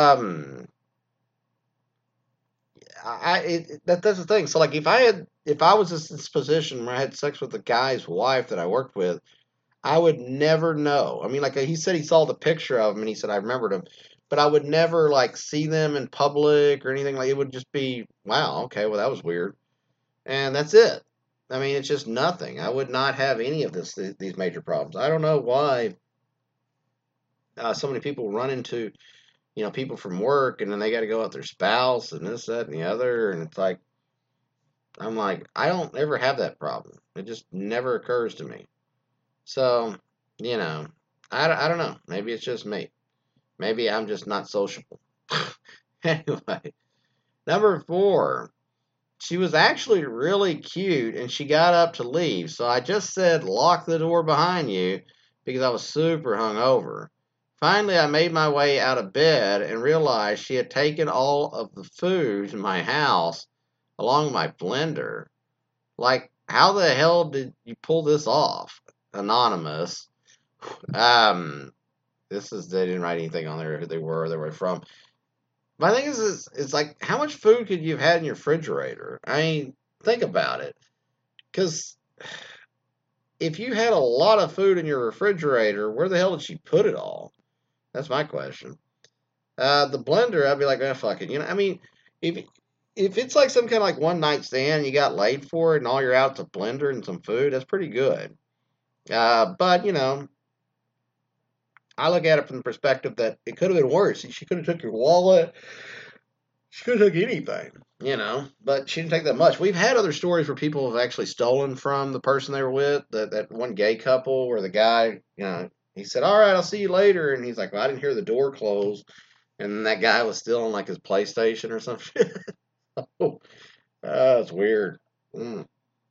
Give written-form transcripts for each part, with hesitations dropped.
That's the thing. So like, if I was in this position where I had sex with a guy's wife that I worked with, I would never know. I mean, like he said, he saw the picture of him and he said I remembered him, but I would never like see them in public or anything. Like it would just be, wow, okay, well that was weird, and that's it. I mean, it's just nothing. I would not have any of these major problems. I don't know why so many people run into people from work and then they got to go with their spouse and this, that, and the other, and it's like I'm like I don't ever have that problem. It just never occurs to me. So, you know, I don't know. Maybe it's just me. Maybe I'm just not sociable. Anyway, number 4. She was actually really cute and she got up to leave. So I just said, lock the door behind you because I was super hungover. Finally, I made my way out of bed and realized she had taken all of the food in my house along with my blender. Like, how the hell did you pull this off? Anonymous. Um, they didn't write anything on there who they were, or they were from. My thing is, it's like, how much food could you have had in your refrigerator? I mean, think about it. Because if you had a lot of food in your refrigerator, where the hell did she put it all? That's my question. The blender, I'd be like, fuck it. I mean, if if it's like some kind of like one night stand, you got laid for it, and all you're out to blender and some food, that's pretty good. But I look at it from the perspective that it could have been worse. She could have took your wallet. She could have took anything. But she didn't take that much. We've had other stories where people have actually stolen from the person they were with. That one gay couple where the guy, he said, "All right, I'll see you later," and he's like, "Well, I didn't hear the door close," and then that guy was still on like his PlayStation or some shit. Oh, that's weird. Mm.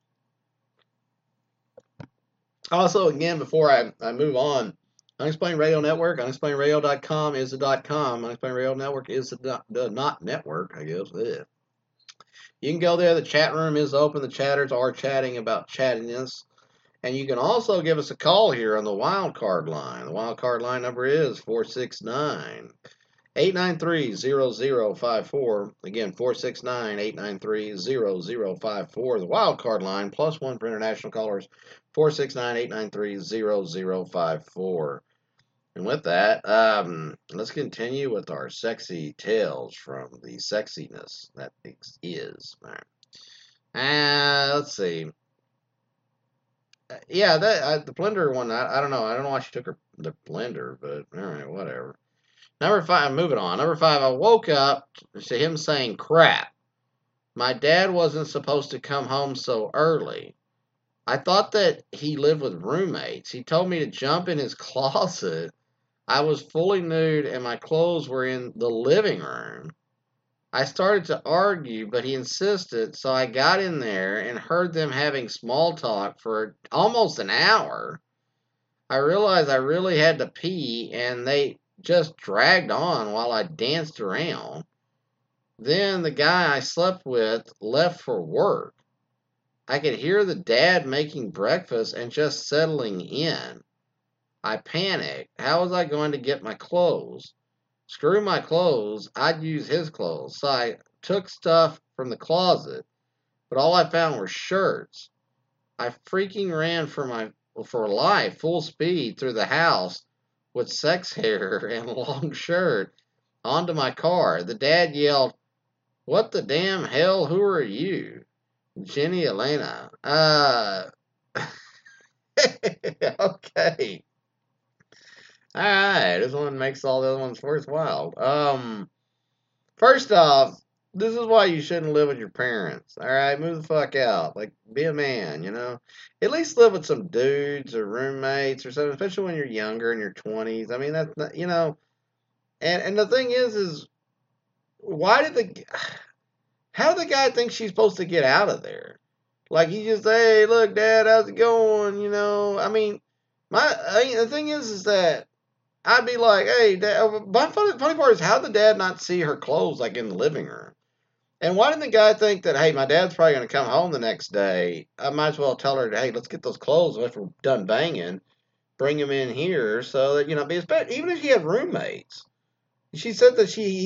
Also, again, before I move on, Unexplained Radio Network, unexplainеdradio.com is the .com. Unexplained Radio Network is the not network, I guess. Ugh. You can go there. The chat room is open. The chatters are chatting about chattiness. And you can also give us a call here on the wild card line. The wild card line number is 469 893 0054. Again, 469 893 0054. The wild card line, +1 for international callers, 469 893 0054. And with that, let's continue with our sexy tales from the sexiness that is. All right. Let's see. Yeah, the blender one. I don't know. I don't know why she took the blender, but all right, whatever. Number 5. Moving on. Number 5. I woke up to him saying, "Crap. My dad wasn't supposed to come home so early. I thought that he lived with roommates. He told me to jump in his closet. I was fully nude and my clothes were in the living room. I started to argue, but he insisted, so I got in there and heard them having small talk for almost an hour. I realized I really had to pee, and they just dragged on while I danced around. Then the guy I slept with left for work. I could hear the dad making breakfast and just settling in. I panicked. How was I going to get my clothes? Screw my clothes, I'd use his clothes. So I took stuff from the closet, but all I found were shirts. I freaking ran for life, full speed through the house with sex hair and a long shirt onto my car. The dad yelled, "What the damn hell? Who are you?" Jenny Elena. Okay. Alright, this one makes all the other ones worthwhile. First off, this is why you shouldn't live with your parents. Alright, move the fuck out. Like, be a man. At least live with some dudes or roommates or something, especially when you're younger in your 20s. I mean, that's not. And the thing is, why did how did the guy think she's supposed to get out of there? Like, he just, "Hey, look, Dad, how's it going?" I mean, the thing is that I'd be like, "Hey, Dad." My funny part is, how did the dad not see her clothes like in the living room? And why didn't the guy think that, hey, my dad's probably going to come home the next day? I might as well tell her, hey, let's get those clothes after we're done banging, bring them in here so that, even if she had roommates. She said that he